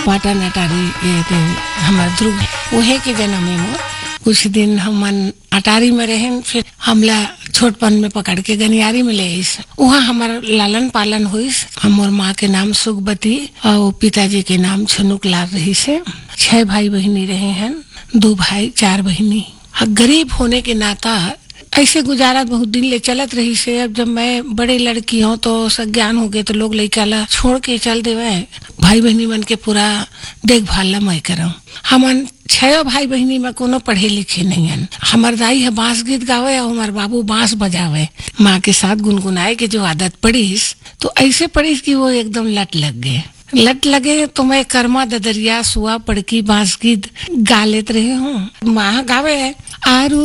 पाटन अटारी ये हमार ध्रुव उहे के जन्म में कुछ दिन हमन अटारी में रहें, फिर हमला छोटपन में पकड़ के गनियारी में ले आइस। वहाँ हमार लालन पालन हुईस। हमार माँ के नाम सुखबती और पिताजी के नाम छनुक लाल रही से। 6 भाई बहिनी रहे हैं, 2 भाई 4 बहिनी। गरीब होने के नाता ऐसे गुजारा बहुत दिन ले चलत रही से। अब जब मैं बड़े लड़की हूँ तो सज्ञान हो गए तो लोग लड़का ला छोड़ के चल देवे, भाई बहनी मन के पूरा देखभाल ला मैं करऊं। हमन 6 भाई बहनी में कोनो पढ़े लिखे नहीं हन। हमार दाई है बांस गीत गावे और हमार बाबू बांस बजावे। माँ के साथ गुनगुनाए के जो आदत पड़ीस तो ऐसे पड़ीस कि वो एकदम लट लगे तो मैं कर्मा ददरिया सुआ पड़की बांस गीत गा लेते रहे हूँ। माँ गावे आरू